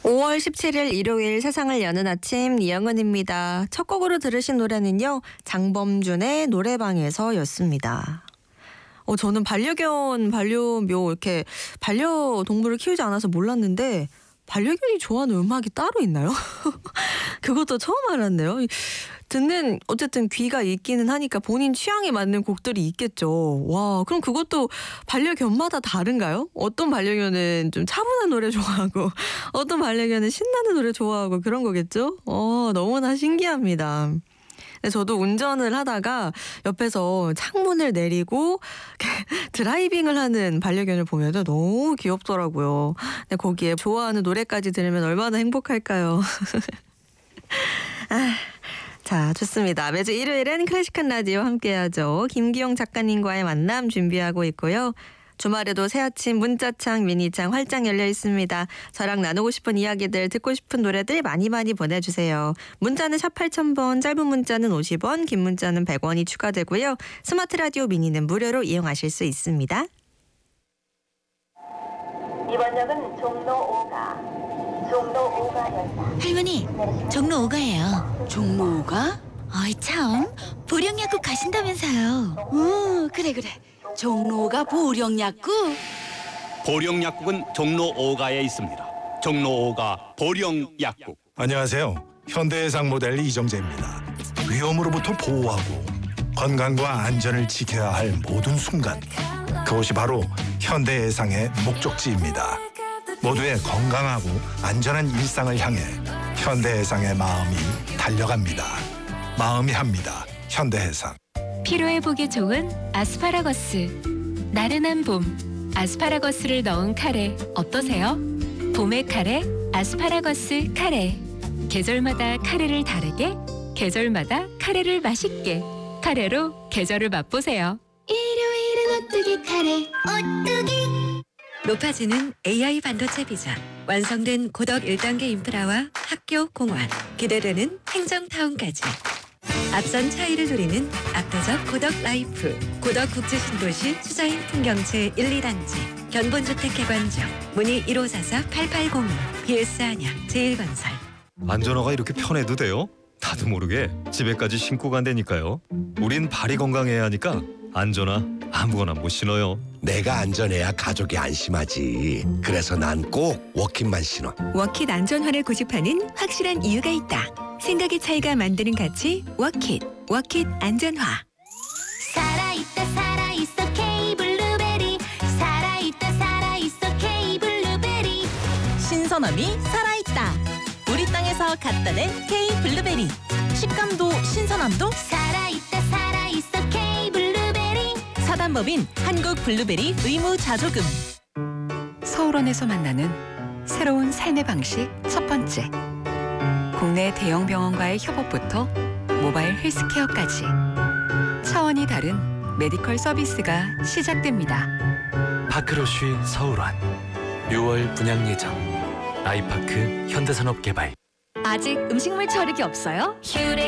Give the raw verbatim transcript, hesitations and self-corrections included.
오월 십칠일 일요일 세상을 여는 아침 이영은입니다. 첫 곡으로 들으신 노래는요. 장범준의 노래방에서였습니다. 어, 저는 반려견, 반려묘 이렇게 반려동물을 키우지 않아서 몰랐는데 반려견이 좋아하는 음악이 따로 있나요? 그것도 처음 알았네요. 듣는 어쨌든 귀가 있기는 하니까 본인 취향에 맞는 곡들이 있겠죠. 와, 그럼 그것도 반려견마다 다른가요? 어떤 반려견은 좀 차분한 노래 좋아하고 어떤 반려견은 신나는 노래 좋아하고 그런 거겠죠? 어, 너무나 신기합니다. 저도 운전을 하다가 옆에서 창문을 내리고 드라이빙을 하는 반려견을 보면 너무 귀엽더라고요. 근데 거기에 좋아하는 노래까지 들으면 얼마나 행복할까요? 아, 자, 좋습니다. 매주 일요일엔 클래식한 라디오 함께하죠. 김기용 작가님과의 만남 준비하고 있고요. 주말에도 새아침 문자창, 미니창 활짝 열려 있습니다. 저랑 나누고 싶은 이야기들, 듣고 싶은 노래들 많이 많이 보내주세요. 문자는 샵 팔천 번, 짧은 문자는 오십 원, 긴 문자는 백 원이 추가되고요. 스마트 라디오 미니는 무료로 이용하실 수 있습니다. 이번 역은 종로 오가, 종로 오가역이다. 할머니, 종로 오가예요. 종로 오가? 어이 참, 보령약국 가신다면서요. 어, 그래 그래. 종로가 보령약국? 보령약국은 종로 오가에 있습니다. 종로 오가 보령약국. 안녕하세요. 현대해상 모델 이정재입니다. 위험으로부터 보호하고 건강과 안전을 지켜야 할 모든 순간, 그것이 바로 현대해상의 목적지입니다. 모두의 건강하고 안전한 일상을 향해 현대해상의 마음이 달려갑니다. 마음이 합니다. 현대해상. 피로에 보기 좋은 아스파라거스. 나른한 봄, 아스파라거스를 넣은 카레 어떠세요? 봄의 카레, 아스파라거스 카레. 계절마다 카레를 다르게, 계절마다 카레를 맛있게. 카레로 계절을 맛보세요. 일요일은 오뚜기 카레. 오뚜기. 높아지는 에이아이 반도체 비전. 완성된 고덕 일 단계 인프라와 학교, 공원. 기대되는 행정타운까지. 앞선 차이를 노리는 압도적 고덕 라이프. 고덕 국제신도시 수자인 풍경채 일, 이 단지. 견본주택 개관적. 문의 일오사사 팔팔공이. 비에스 안양 제일건설. 안전화가 이렇게 편해도 돼요? 나도 모르게 집에까지 신고 간다니까요. 우린 발이 건강해야 하니까 안전화 아무거나 못 신어요. 내가 안전해야 가족이 안심하지. 그래서 난 꼭 워킷만 신어. 워킷 안전화를 고집하는 확실한 이유가 있다. 생각의 차이가 만드는 가치 워킷. 워킷 안전화. 살아있다 살아있어 K블루베리, 살아있다 살아있어 K블루베리. 신선함이 살아있다. 우리 땅에서 갖다 낸 K블루베리. 식감도 신선함도 살아있다 살아있어 K블루베리. 사단법인 한국블루베리 의무자조금. 서울원에서 만나는 새로운 삶의 방식 첫 번째. 국내 대형 병원과의 협업부터 모바일 헬스케어까지 차원이 다른 메디컬 서비스가 시작됩니다. 파크러쉬 서울원 유월 분양 예정. 아이파크 현대산업개발. 아직 음식물 처리기 없어요? 휴대